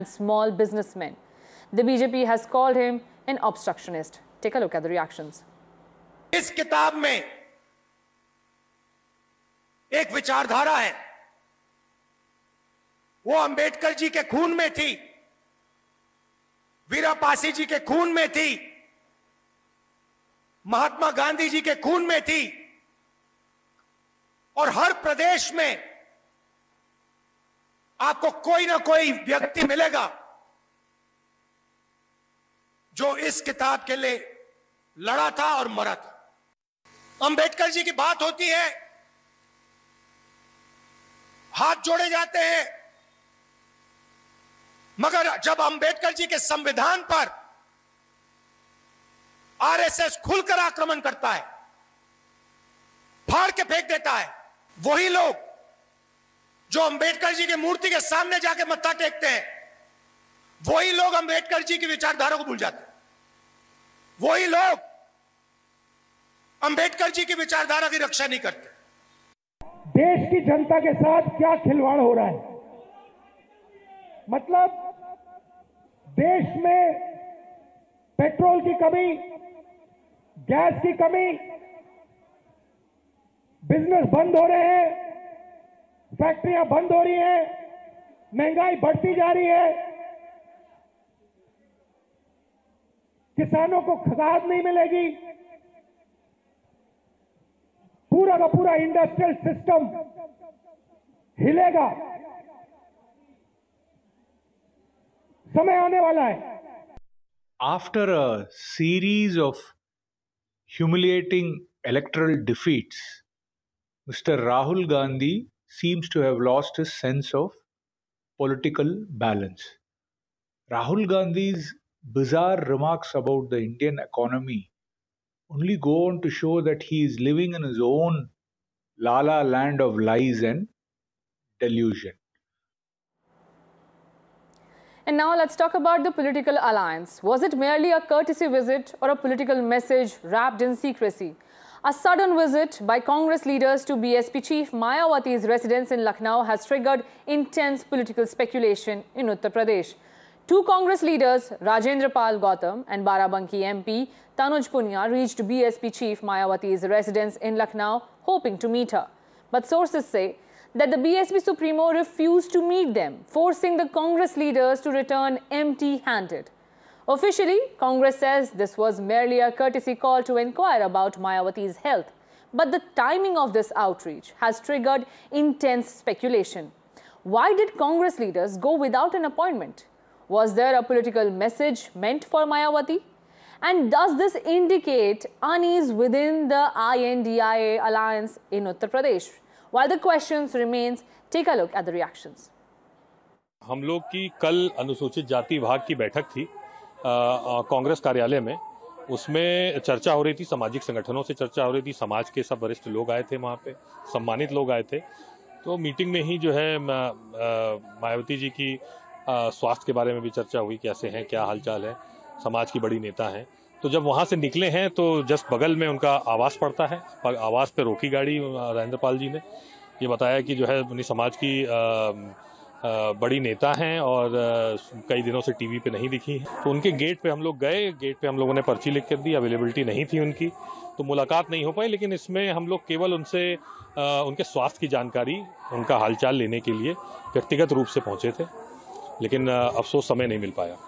small businessmen. The BJP has called him an obstructionist. Take a look at the reactions. इस किताब में एक विचारधारा है, वो अंबेडकर जी के खून में थी, वीरापासी जी के खून में थी, महात्मा गांधी जी के खून में थी, और हर प्रदेश में आपको कोई ना कोई व्यक्ति मिलेगा जो इस किताब के लिए लड़ा था और मरा था। अंबेडकर जी की बात होती है, हाथ जोड़े जाते हैं, मगर जब अंबेडकर जी के संविधान पर आरएसएस खुलकर आक्रमण करता है, फाड़ के फेंक देता है, वही लोग जो अंबेडकर जी की मूर्ति के सामने जाके मत्था टेकते हैं, वही लोग अंबेडकर जी की विचारधारा को भूल जाते हैं। वही लोग अंबेडकर जी की विचारधारा की रक्षा नहीं करते। देश की जनता के साथ क्या खिलवाड़ हो रहा है? मतलब देश में पेट्रोल की कमी, गैस की कमी, बिजनेस बंद हो रहे हैं, फैक्ट्रियां बंद हो रही हैं, महंगाई बढ़ती जा रही है, किसानों को खाद नहीं मिलेगी, पूरा का पूरा इंडस्ट्रियल सिस्टम हिलेगा। समय आने वाला है। After a series of humiliating electoral defeats, Mr. Rahul Gandhi seems to have lost his sense of political balance. Rahul Gandhi's bizarre remarks about the Indian economy only go on to show that he is living in his own la-la land of lies and delusion. And now let's talk about the political alliance. Was it merely a courtesy visit or a political message wrapped in secrecy? A sudden visit by Congress leaders to BSP chief Mayawati's residence in Lucknow has triggered intense political speculation in Uttar Pradesh. Two Congress leaders, Rajendra Pal Gautam and Barabanki MP Tanuj Punia, reached BSP chief Mayawati's residence in Lucknow hoping to meet her. But sources say that the BSP Supremo refused to meet them, forcing the Congress leaders to return empty-handed. Officially, Congress says this was merely a courtesy call to inquire about Mayawati's health. But the timing of this outreach has triggered intense speculation. Why did Congress leaders go without an appointment? Was there a political message meant for Mayawati? And does this indicate unease within the INDIA alliance in Uttar Pradesh? While the questions remains, take a look at the reactions. हम लोग की कल अनुसूचित जाति विभाग की बैठक थी कांग्रेस कार्यालय में। उसमें चर्चा हो रही थी, सामाजिक संगठनों से चर्चा हो रही थी, समाज के सब वरिष्ठ लोग आए थे, वहाँ पे सम्मानित लोग आए थे। तो मीटिंग में ही जो है मायावती जी की स्वास्थ्य के बारे में भी चर्चा हुई, कैसे हैं, क्या हालचाल है, समाज की बड़ी नेता हैं। तो जब वहाँ से निकले हैं तो जस्ट बगल में उनका आवास पड़ता है, आवास पे रोकी गाड़ी राजेंद्र पाल जी ने। ये बताया कि जो है उन्हीं समाज की बड़ी नेता हैं और कई दिनों से टीवी पे नहीं दिखी हैं। तो उनके गेट पे हम लोग गए, गेट पे हम लोगों ने पर्ची लिख कर दी, अवेलेबिलिटी नहीं थी उनकी, तो मुलाकात नहीं हो पाई। लेकिन इसमें हम लोग केवल उनसे उनके स्वास्थ्य की जानकारी, उनका हालचाल लेने के लिए व्यक्तिगत रूप से पहुँचे थे, लेकिन अफसोस समय नहीं मिल पाया।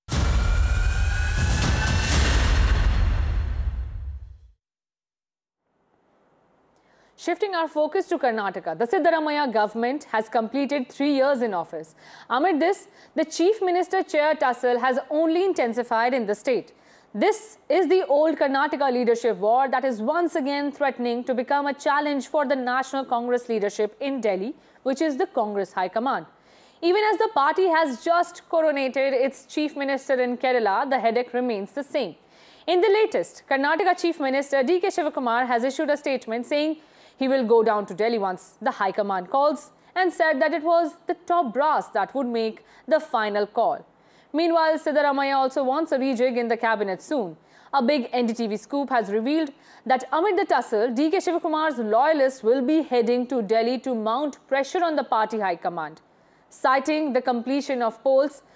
Shifting our focus to Karnataka, the Siddaramaiah government has completed 3 years in office. Amid this, the Chief Minister chair tussle has only intensified in the state. This is the old Karnataka leadership war that is once again threatening to become a challenge for the National Congress leadership in Delhi, which is the Congress High Command. Even as the party has just coronated its Chief Minister in Kerala, the headache remains the same. In the latest, Karnataka Chief Minister D.K. Shivakumar has issued a statement saying he will go down to Delhi once the High Command calls, and said that it was the top brass that would make the final call. Meanwhile, Siddaramaiah also wants a rejig in the cabinet soon. A big NDTV scoop has revealed that amid the tussle, D.K. Shivakumar's loyalists will be heading to Delhi to mount pressure on the party High Command. Citing the completion of polls,